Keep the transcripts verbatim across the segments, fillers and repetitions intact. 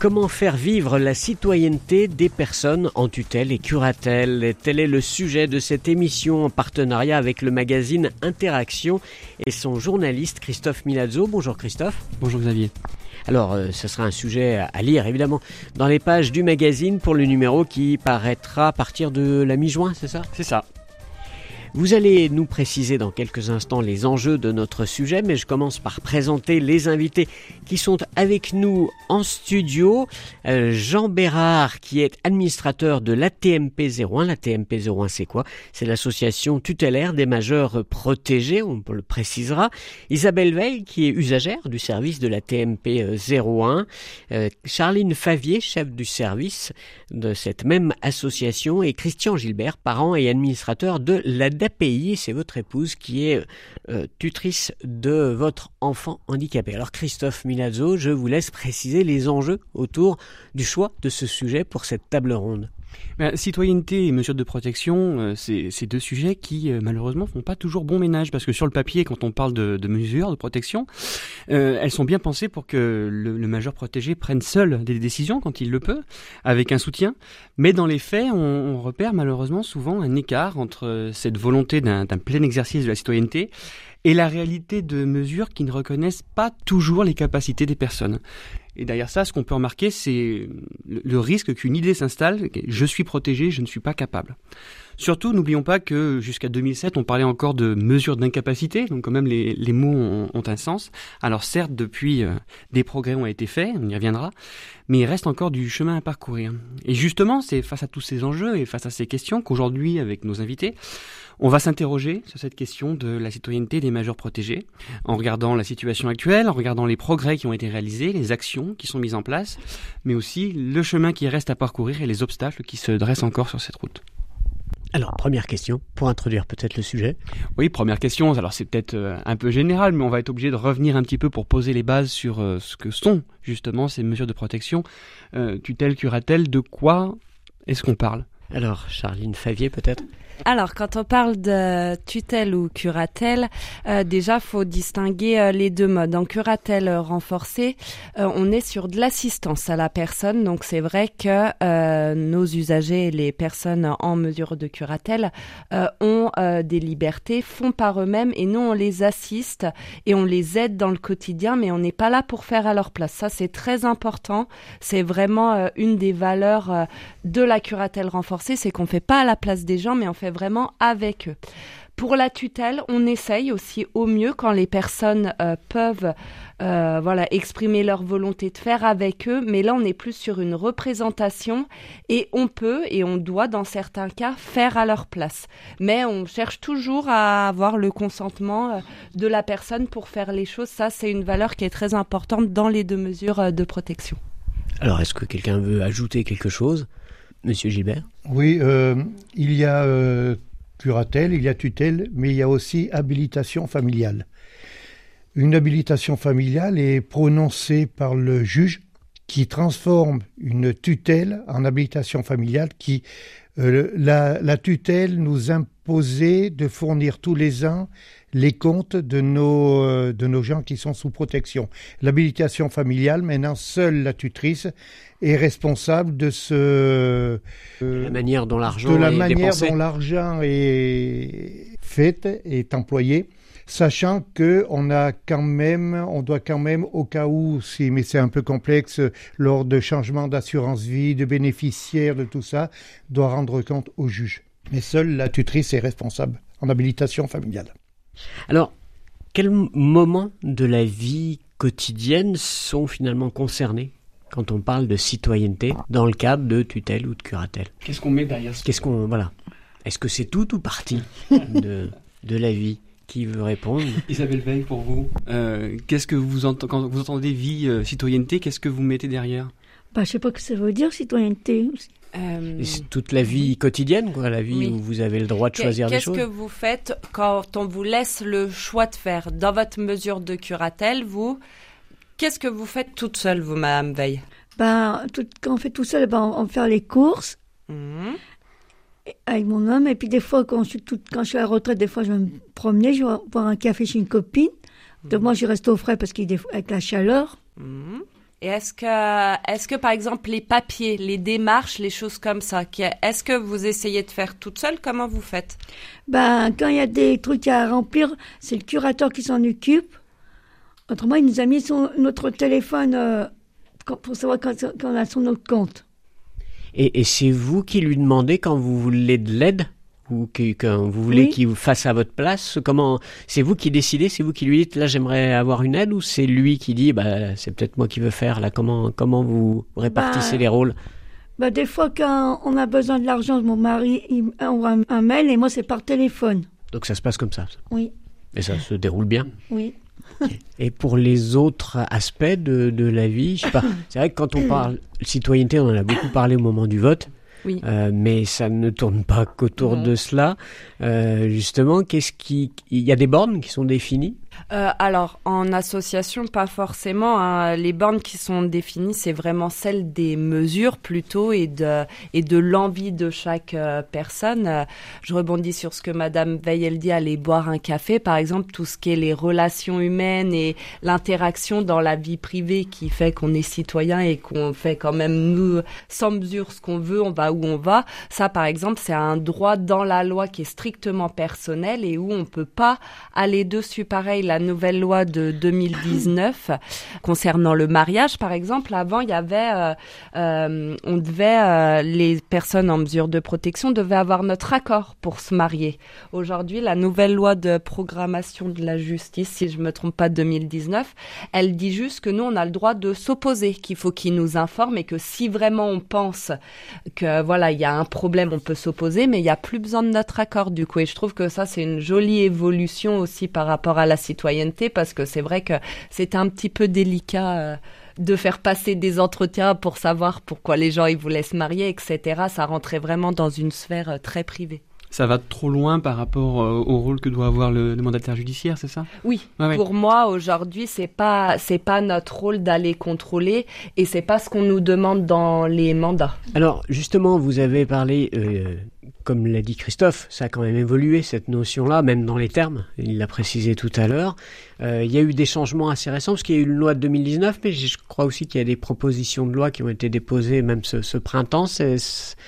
Comment faire vivre la citoyenneté des personnes en tutelle et curatelle? Tel est le sujet de cette émission en partenariat avec le magazine Interaction et son journaliste Christophe Milazzo. Bonjour Christophe. Bonjour Xavier. Alors, euh, ce sera un sujet à lire évidemment dans les pages du magazine pour le numéro qui paraîtra à partir de la mi-juin, c'est ça ? C'est ça. Vous allez nous préciser dans quelques instants les enjeux de notre sujet, mais je commence par présenter les invités qui sont avec nous en studio. Euh, Jean Bérard, qui est administrateur de l'A T M P zéro un. L'A T M P zéro un, c'est quoi ? C'est l'association tutélaire des majeurs protégés, on le précisera. Isabelle Veil, qui est usagère du service de l'A T M P zéro un. Euh, Charline Favier, chef du service de cette même association. Et Christian Gilbert, parent et administrateur de l'A D A P I, c'est votre épouse qui est euh, tutrice de votre enfant handicapé. Alors Christophe Milazzo, je vous laisse préciser les enjeux autour du choix de ce sujet pour cette table ronde. Ben, citoyenneté et mesures de protection, euh, c'est, c'est deux sujets qui euh, malheureusement font pas toujours bon ménage, parce que sur le papier, quand on parle de, de mesures de protection, euh, elles sont bien pensées pour que le, le majeur protégé prenne seul des décisions quand il le peut, avec un soutien. Mais dans les faits, on, on repère malheureusement souvent un écart entre cette volonté d'un, d'un plein exercice de la citoyenneté et la réalité de mesures qui ne reconnaissent pas toujours les capacités des personnes. Et derrière ça, ce qu'on peut remarquer, c'est le risque qu'une idée s'installe, je suis protégé, je ne suis pas capable. Surtout, n'oublions pas que jusqu'à deux mille sept, on parlait encore de mesures d'incapacité, donc quand même les, les mots ont, ont un sens. Alors certes, depuis, euh, des progrès ont été faits, on y reviendra, mais il reste encore du chemin à parcourir. Et justement, c'est face à tous ces enjeux et face à ces questions qu'aujourd'hui, avec nos invités, on va s'interroger sur cette question de la citoyenneté des majeurs protégés, en regardant la situation actuelle, en regardant les progrès qui ont été réalisés, les actions qui sont mises en place, mais aussi le chemin qui reste à parcourir et les obstacles qui se dressent encore sur cette route. Alors, première question, pour introduire peut-être le sujet. Oui, première question, alors c'est peut-être euh, un peu général, mais on va être obligé de revenir un petit peu pour poser les bases sur euh, ce que sont justement ces mesures de protection. Euh, tutelle, curatelle, de quoi est-ce qu'on parle ? Alors, Charline Favier peut-être ? Alors, quand on parle de tutelle ou curatelle, euh, déjà, faut distinguer euh, les deux modes. En curatelle renforcée, euh, on est sur de l'assistance à la personne. Donc, c'est vrai que euh, nos usagers, les personnes en mesure de curatelle, euh, ont euh, des libertés, font par eux-mêmes, et nous, on les assiste et on les aide dans le quotidien, mais on n'est pas là pour faire à leur place. Ça, c'est très important. C'est vraiment euh, une des valeurs euh, de la curatelle renforcée, c'est qu'on fait pas à la place des gens, mais on fait vraiment avec eux. Pour la tutelle, on essaye aussi au mieux quand les personnes euh, peuvent euh, voilà, exprimer leur volonté de faire avec eux, mais là on est plus sur une représentation et on peut et on doit dans certains cas faire à leur place. Mais on cherche toujours à avoir le consentement euh, de la personne pour faire les choses. Ça, c'est une valeur qui est très importante dans les deux mesures euh, de protection. Alors, est-ce que quelqu'un veut ajouter quelque chose ? Monsieur Gilbert ? Oui, euh, il y a euh, curatelle, il y a tutelle, mais il y a aussi habilitation familiale. Une habilitation familiale est prononcée par le juge qui transforme une tutelle en habilitation familiale qui, euh, la, la tutelle nous imposait de fournir tous les ans les comptes de nos, euh, de nos gens qui sont sous protection. L'habilitation familiale, maintenant, seule la tutrice est responsable de ce... Euh, de la manière dont l'argent de la est manière dépensé. dont l'argent est fait, est employé, sachant que on a quand même, on doit quand même, au cas où, si, mais c'est un peu complexe, lors de changements d'assurance vie, de bénéficiaires, de tout ça, doit rendre compte au juge. Mais seule la tutrice est responsable en habilitation familiale. Alors, quels moments de la vie quotidienne sont finalement concernés quand on parle de citoyenneté dans le cadre de tutelle ou de curatelle ? Qu'est-ce qu'on met derrière ça ? Qu'est-ce qu'on, voilà. Est-ce que c'est tout ou partie de, de la vie ? Qui veut répondre ? Isabelle Veil, pour vous, euh, qu'est-ce que vous entendez, quand vous entendez vie, euh, citoyenneté, qu'est-ce que vous mettez derrière ? Bah, je ne sais pas ce que ça veut dire, citoyenneté. Euh... C'est toute la vie quotidienne, quoi, la vie oui. où vous avez le droit de choisir Qu'est-ce des choses. Qu'est-ce que vous faites quand on vous laisse le choix de faire ? Dans votre mesure de curatelle, vous, qu'est-ce que vous faites toute seule, vous, Madame Veil ? Ben, tout, quand on fait tout seul, ben, on, on fait les courses mmh. avec mon homme. Et puis des fois, quand je, suis toute, quand je suis à la retraite, des fois, je vais me promener, je vais boire un café chez une copine. Mmh. Donc moi, je reste au frais parce qu'avec la chaleur. Mmh. Et est-ce que, est-ce que par exemple les papiers, les démarches, les choses comme ça, est-ce que vous essayez de faire toute seule? Comment vous faites? Ben, quand il y a des trucs à remplir, c'est le curateur qui s'en occupe. Autrement, il nous a mis son, notre téléphone euh, pour savoir quand, quand on a son autre compte. Et, et c'est vous qui lui demandez quand vous voulez de l'aide? Ou que, quand vous voulez oui. qu'il vous fasse à votre place? Comment, c'est vous qui décidez? C'est vous qui lui dites, là, j'aimerais avoir une aide? Ou c'est lui qui dit, bah, c'est peut-être moi qui veux faire, là? Comment, comment vous répartissez bah, les rôles? Bah, des fois, quand on a besoin de l'argent, mon mari, il envoie un, un mail et moi, c'est par téléphone. Donc, ça se passe comme ça? ça. Oui. Et ça se déroule bien? Oui. Et pour les autres aspects de, de la vie, je sais pas, c'est vrai que quand on parle citoyenneté, on en a beaucoup parlé au moment du vote. Oui. Euh, mais ça ne tourne pas qu'autour mmh. de cela. Euh, justement, qu'est-ce qui, il y a des bornes qui sont définies? Euh, alors, en association, pas forcément. Hein. Les bornes qui sont définies, c'est vraiment celles des mesures plutôt et de, et de l'envie de chaque euh, personne. Euh, je rebondis sur ce que Madame Veil, elle dit, aller boire un café, par exemple, tout ce qui est les relations humaines et l'interaction dans la vie privée qui fait qu'on est citoyen et qu'on fait quand même, nous, sans mesure, ce qu'on veut, on va où on va. Ça, par exemple, c'est un droit dans la loi qui est strictement personnel et où on peut pas aller dessus. Pareil, la nouvelle loi de deux mille dix-neuf concernant le mariage, par exemple. Avant, il y avait, euh, euh, on devait, euh, les personnes en mesure de protection devaient avoir notre accord pour se marier. Aujourd'hui, la nouvelle loi de programmation de la justice, si je me trompe pas, deux mille dix-neuf, elle dit juste que nous, on a le droit de s'opposer, qu'il faut qu'ils nous informent et que si vraiment on pense que voilà, il y a un problème, on peut s'opposer, mais il y a plus besoin de notre accord du coup. Et je trouve que ça, c'est une jolie évolution aussi par rapport à la citoyenneté, parce que c'est vrai que c'est un petit peu délicat euh, de faire passer des entretiens pour savoir pourquoi les gens ils voulaient se marier, et cetera. Ça rentrait vraiment dans une sphère euh, très privée. Ça va trop loin par rapport euh, au rôle que doit avoir le, le mandataire judiciaire, c'est ça? Oui. Ah ouais. Pour moi, aujourd'hui, c'est pas c'est pas notre rôle d'aller contrôler et c'est pas ce qu'on nous demande dans les mandats. Alors, justement, vous avez parlé, euh, comme l'a dit Christophe, ça a quand même évolué, cette notion-là, même dans les termes. Il l'a précisé tout à l'heure. Euh, il y a eu des changements assez récents, parce qu'il y a eu une loi de deux mille dix-neuf, mais je crois aussi qu'il y a des propositions de loi qui ont été déposées même ce, ce printemps. C'est,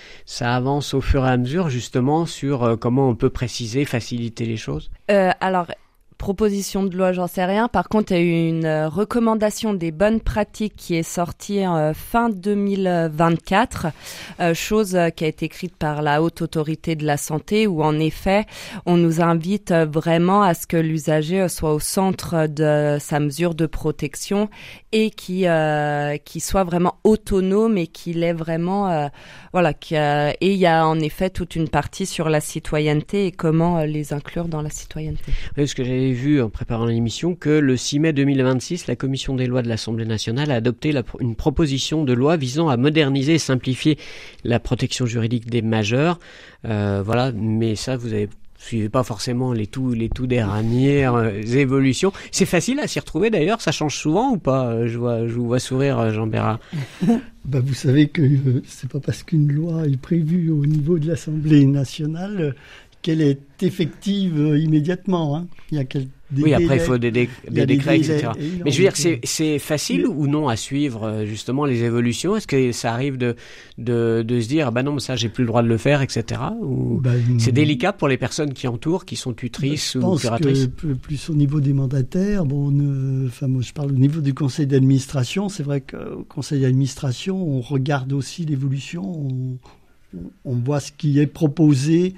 ça avance au fur et à mesure, justement, sur euh, comment on peut préciser, faciliter les choses. Euh, alors... Proposition de loi, j'en sais rien. Par contre, il y a eu une euh, recommandation des bonnes pratiques qui est sortie euh, fin deux mille vingt-quatre, euh, chose euh, qui a été écrite par la Haute Autorité de la Santé, où en effet, on nous invite euh, vraiment à ce que l'usager euh, soit au centre de sa mesure de protection et qui euh, qui soit vraiment autonome et qu'il ait vraiment euh, voilà. Qui, euh, et il y a en effet toute une partie sur la citoyenneté et comment euh, les inclure dans la citoyenneté. Oui, ce que j'avais vu en préparant l'émission que le six mai deux mille vingt-six, la Commission des lois de l'Assemblée nationale a adopté la, une proposition de loi visant à moderniser et simplifier la protection juridique des majeurs. Euh, voilà, mais ça, vous avez suivez pas forcément les tout les tout dernières euh, évolutions. C'est facile à s'y retrouver d'ailleurs, ça change souvent ou pas? Je vois, je vous vois sourire, Jean Bérard. Bah, vous savez que euh, c'est pas parce qu'une loi est prévue au niveau de l'Assemblée nationale euh, qu'elle est effective euh, immédiatement. Hein. Il y a quelques Des oui, après, il faut des, dé- des décrets, délais, et cetera. Et mais je veux dire, c'est, c'est facile mais... ou non à suivre, justement, les évolutions? Est-ce que ça arrive de, de, de se dire, ah ben non, ça, j'ai plus le droit de le faire, et cetera. Ou bah, c'est délicat pour les personnes qui entourent, qui sont tutrices bah, ou curatrices? Je pense que plus au niveau des mandataires, bon, ne, enfin, moi, je parle au niveau du conseil d'administration. C'est vrai qu'au conseil d'administration, on regarde aussi l'évolution, on, on voit ce qui est proposé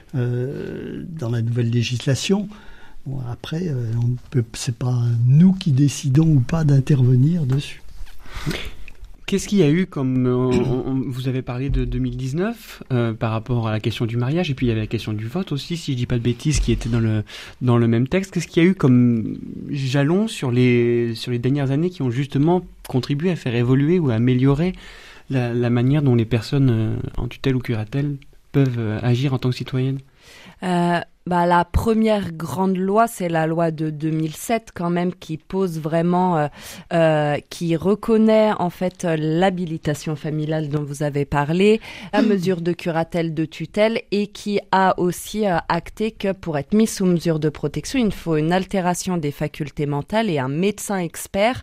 euh, dans la nouvelle législation. Bon, après, euh, on peut, c'est pas nous qui décidons ou pas d'intervenir dessus. Qu'est-ce qu'il y a eu comme... Euh, on, on, vous avez parlé de deux mille dix-neuf euh, par rapport à la question du mariage, et puis il y avait la question du vote aussi, si je dis pas de bêtises, qui était dans le, dans le même texte. Qu'est-ce qu'il y a eu comme jalons sur les, sur les dernières années qui ont justement contribué à faire évoluer ou à améliorer la, la manière dont les personnes euh, en tutelle ou curatelle peuvent euh, agir en tant que citoyennes? Euh, bah, la première grande loi, c'est la loi de deux mille sept quand même, qui pose vraiment, euh, euh, qui reconnaît en fait l'habilitation familiale dont vous avez parlé, la mesure de curatelle, de tutelle, et qui a aussi euh, acté que pour être mis sous mesure de protection, il faut une altération des facultés mentales et un médecin expert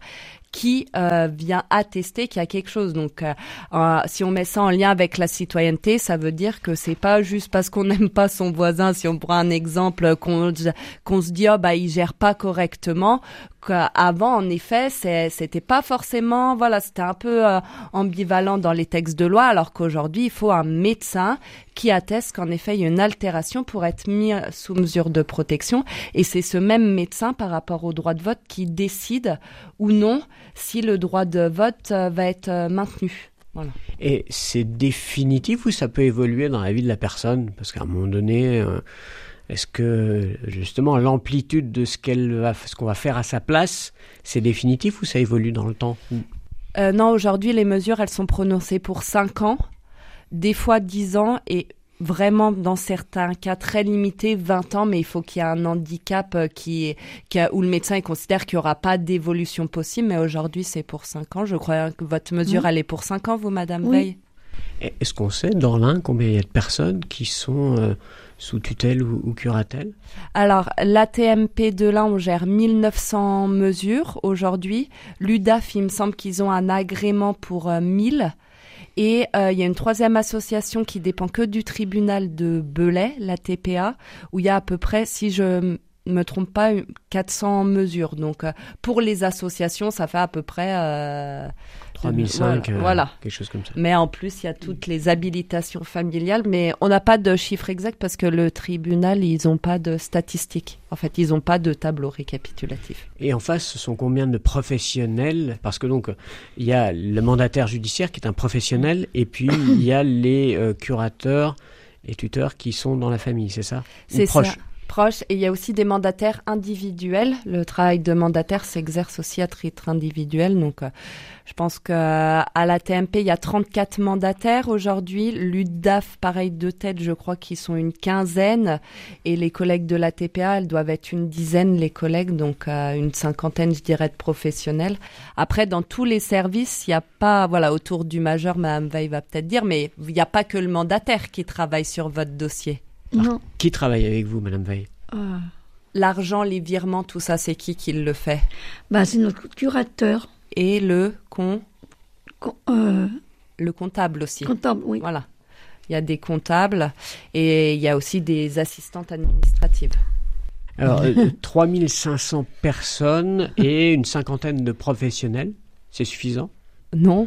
qui euh, vient attester qu'il y a quelque chose. Donc, euh, euh, si on met ça en lien avec la citoyenneté, ça veut dire que c'est pas juste parce qu'on n'aime pas son voisin. Si on prend un exemple, qu'on qu'on se dit oh bah il gère pas correctement. Qu'avant, en effet, c'est, c'était pas forcément, voilà, c'était un peu euh, ambivalent dans les textes de loi, alors qu'aujourd'hui, il faut un médecin qui atteste qu'en effet, il y a une altération pour être mis sous mesure de protection. Et c'est ce même médecin, par rapport au droit de vote, qui décide ou non si le droit de vote euh, va être euh, maintenu. Voilà. Et c'est définitif ou ça peut évoluer dans la vie de la personne? Parce qu'à un moment donné... Euh... Est-ce que, justement, l'amplitude de ce qu'elle va, ce qu'on va faire à sa place, c'est définitif ou ça évolue dans le temps? euh, Non, aujourd'hui, les mesures, elles sont prononcées pour cinq ans, des fois dix ans et vraiment, dans certains cas très limités, vingt ans, mais il faut qu'il y ait un handicap qui, qui a, où le médecin il considère qu'il n'y aura pas d'évolution possible. Mais aujourd'hui, c'est pour cinq ans. Je crois que votre mesure, mmh. elle est pour cinq ans, vous, Madame oui. Veil. Est-ce qu'on sait, dans l'Ain, combien il y a de personnes qui sont... Euh, sous tutelle ou, ou curatelle? Alors, l'A T M P de l'Ain, on gère mille neuf cents mesures aujourd'hui. L'U D A F, il me semble qu'ils ont un agrément pour euh, mille. Et euh, il y a une troisième association qui dépend que du tribunal de Belay, la T P A, où il y a à peu près, si je me trompe pas, quatre cents mesures. Donc, euh, pour les associations, ça fait à peu près... Euh, trois mille cinq, voilà, euh, voilà. Quelque chose comme ça. Mais en plus, il y a toutes les habilitations familiales, mais on n'a pas de chiffre exact parce que le tribunal, ils n'ont pas de statistiques. En fait, ils n'ont pas de tableau récapitulatif. Et en face, ce sont combien de professionnels? Parce que donc, il y a le mandataire judiciaire qui est un professionnel, et puis il y a les euh, curateurs et tuteurs qui sont dans la famille, c'est ça? C'est proches. ça. Proche, et il y a aussi des mandataires individuels. Le travail de mandataire s'exerce aussi à titre individuel. Donc, euh, je pense qu'à la T M P, il y a trente-quatre mandataires aujourd'hui. L'U D A F, pareil, de tête, je crois qu'ils sont une quinzaine. Et les collègues de la T P A, elles doivent être une dizaine, les collègues. Donc, euh, une cinquantaine, je dirais, de professionnels. Après, dans tous les services, il n'y a pas, voilà, autour du majeur, Mme Veil va peut-être dire, mais il n'y a pas que le mandataire qui travaille sur votre dossier. Non. Alors, qui travaille avec vous, Madame Veil? Euh, L'argent, les virements, tout ça, c'est qui qui le fait? bah, c'est notre curateur. Et le con, Con- euh, le comptable aussi. comptable, oui. Voilà. Il y a des comptables et il y a aussi des assistantes administratives. Alors, euh, trois mille cinq cents personnes et une cinquantaine de professionnels, c'est suffisant? Non.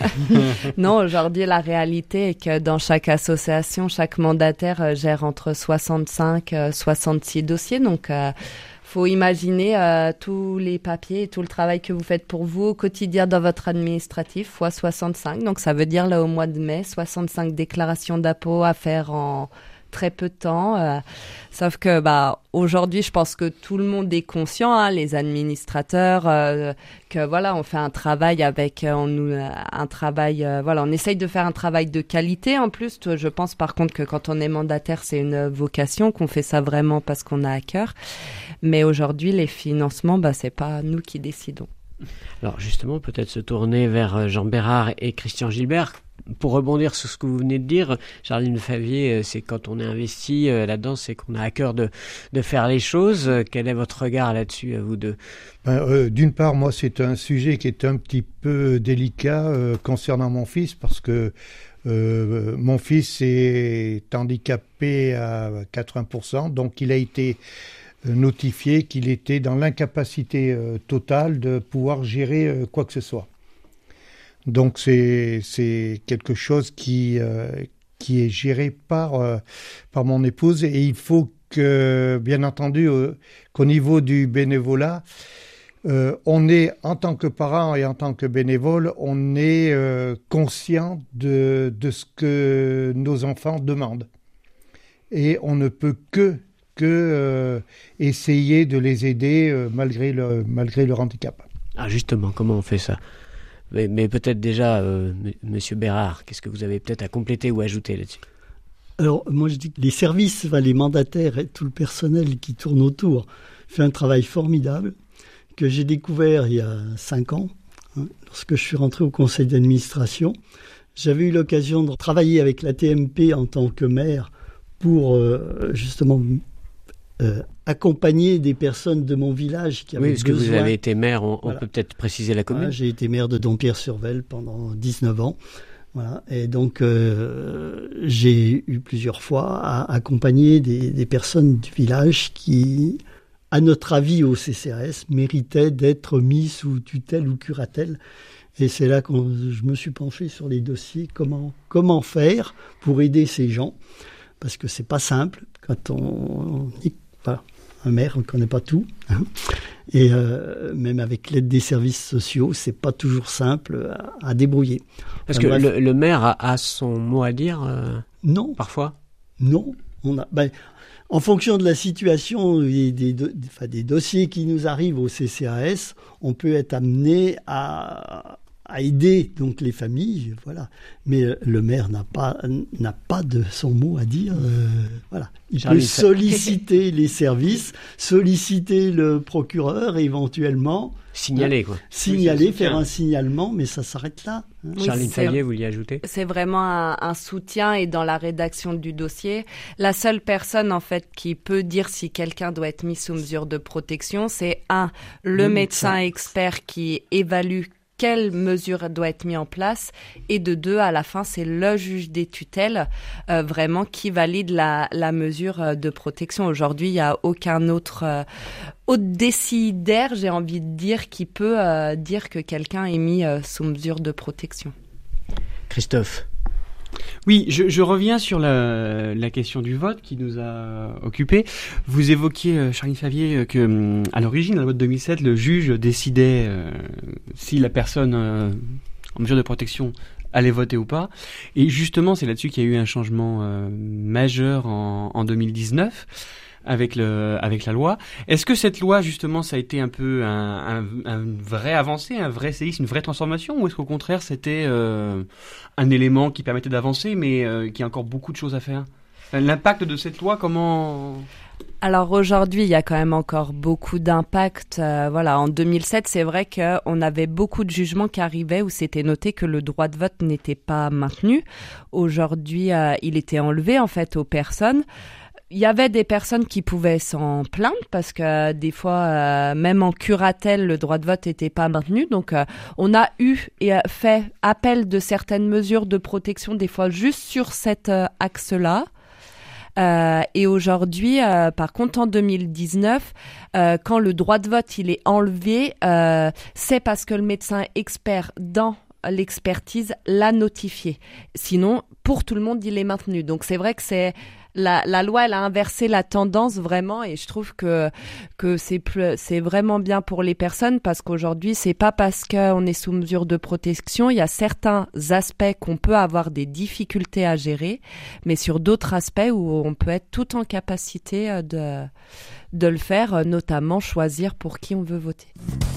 Non, aujourd'hui, la réalité est que dans chaque association, chaque mandataire euh, gère entre soixante-cinq et soixante-six dossiers. Donc, euh, faut imaginer euh, tous les papiers et tout le travail que vous faites pour vous au quotidien dans votre administratif fois soixante-cinq. Donc, ça veut dire, là, au mois de mai, soixante-cinq déclarations d'impôts à faire en très peu de temps. Euh, sauf que, bah, aujourd'hui, je pense que tout le monde est conscient, hein, les administrateurs, euh, que voilà, on fait un travail avec, euh, on nous, euh, un travail, euh, voilà, on essaye de faire un travail de qualité. En plus, je pense par contre que quand on est mandataire, c'est une vocation, qu'on fait ça vraiment parce qu'on a à cœur. Mais aujourd'hui, les financements, bah, c'est pas nous qui décidons. Alors justement, peut-être se tourner vers Jean Bérard et Christian Gilbert. Pour rebondir sur ce que vous venez de dire, Charline Favier, c'est quand on est investi là-dedans, c'est qu'on a à cœur de, de faire les choses. Quel est votre regard là-dessus, à vous deux? Ben, euh, d'une part, moi, c'est un sujet qui est un petit peu délicat euh, concernant mon fils, parce que euh, mon fils est handicapé à quatre-vingts pour cent, donc il a été notifié qu'il était dans l'incapacité euh, totale de pouvoir gérer euh, quoi que ce soit. Donc c'est c'est quelque chose qui euh, qui est géré par euh, par mon épouse, et il faut que, bien entendu, euh, qu'au niveau du bénévolat, euh, on est, en tant que parent et en tant que bénévole, on est euh, conscient de de ce que nos enfants demandent, et on ne peut que que euh, essayer de les aider euh, malgré le malgré leur handicap. Ah justement, comment on fait ça? Mais, mais peut-être déjà, euh, M. Monsieur Bérard, qu'est-ce que vous avez peut-être à compléter ou ajouter là-dessus? Alors, moi, je dis que les services, enfin, les mandataires et tout le personnel qui tourne autour fait un travail formidable que j'ai découvert il y a cinq ans, hein, lorsque je suis rentré au conseil d'administration. J'avais eu l'occasion de travailler avec la T M P en tant que maire pour, euh, justement, euh, accompagné des personnes de mon village qui avaient oui, parce besoin... que vous avez été maire, on, Voilà. on peut peut-être préciser la commune. Voilà, j'ai été maire de Dompierre-sur-Vesle pendant dix-neuf ans. Voilà. Et donc, euh, j'ai eu plusieurs fois à accompagner des, des personnes du village qui, à notre avis au C C R S, méritaient d'être mis sous tutelle ou curatelle. Et c'est là que je me suis penché sur les dossiers, comment, comment faire pour aider ces gens. Parce que c'est pas simple quand on est enfin, un maire, on ne connaît pas tout. Hein. Et euh, même avec l'aide des services sociaux, c'est pas toujours simple à, à débrouiller. Parce Enfin, que bref. le, le maire a, a son mot à dire euh, Non, parfois. non. On a, ben, en fonction de la situation et des, do- enfin, des dossiers qui nous arrivent au C C A S, on peut être amené à, à aider donc les familles, voilà. Mais euh, le maire n'a pas n'a pas de son mot à dire, euh, voilà. Il Charlie, peut ça- solliciter les services, solliciter le procureur éventuellement, Signaler, quoi. signaler, Oui, c'est faire soutien. un signalement, mais ça s'arrête là. hein. Oui, Charline c'est- Favier, vous y ajoutez? C'est vraiment un, un soutien et dans la rédaction du dossier, la seule personne en fait qui peut dire si quelqu'un doit être mis sous mesure de protection, c'est un, le Le médecin médecin. expert qui évalue quelle mesure doit être mise en place et de deux, à la fin, c'est le juge des tutelles euh, vraiment qui valide la, la mesure euh, de protection. Aujourd'hui, il n'y a aucun autre, euh, autre décidaire, j'ai envie de dire, qui peut euh, dire que quelqu'un est mis euh, sous mesure de protection. Christophe. Oui, je, je reviens sur la, la question du vote qui nous a occupés. Vous évoquiez, euh, Charline Favier, euh, que hum, à l'origine, dans la loi de deux mille sept, le juge décidait euh, si la personne euh, en mesure de protection allait voter ou pas. Et justement, c'est là-dessus qu'il y a eu un changement euh, majeur en, en deux mille dix-neuf. Avec le avec la loi. Est-ce que cette loi justement ça a été un peu un, un, un vrai avancé, un vrai séisme, une vraie transformation, ou est-ce qu'au contraire c'était euh, un élément qui permettait d'avancer mais euh, qui a encore beaucoup de choses à faire? L'impact de cette loi, comment? Alors aujourd'hui, il y a quand même encore beaucoup d'impact. Euh, voilà, en deux mille sept, c'est vrai qu'on avait beaucoup de jugements qui arrivaient où c'était noté que le droit de vote n'était pas maintenu. Aujourd'hui, euh, il était enlevé en fait aux personnes. Il y avait des personnes qui pouvaient s'en plaindre parce que des fois, euh, même en curatelle, le droit de vote n'était pas maintenu. Donc, euh, on a eu et euh, fait appel de certaines mesures de protection, des fois juste sur cet euh, axe-là. Euh, et aujourd'hui, euh, par contre, en deux mille dix-neuf, euh, quand le droit de vote il est enlevé, euh, c'est parce que le médecin expert dans l'expertise l'a notifié. Sinon, pour tout le monde, il est maintenu. Donc, c'est vrai que c'est La, la loi, elle a inversé la tendance vraiment, et je trouve que que c'est plus, c'est vraiment bien pour les personnes parce qu'aujourd'hui, c'est pas parce qu'on est sous mesure de protection, il y a certains aspects qu'on peut avoir des difficultés à gérer, mais sur d'autres aspects où on peut être tout en capacité de de le faire, notamment choisir pour qui on veut voter.